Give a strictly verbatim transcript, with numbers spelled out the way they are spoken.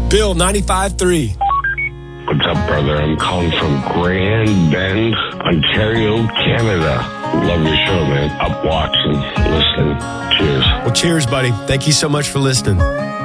Bill, ninety-five three. What's up, brother? I'm calling from Grand Bend, Ontario, Canada. Love your show, man. Up watching, listening. Cheers. Well, cheers, buddy. Thank you so much for listening.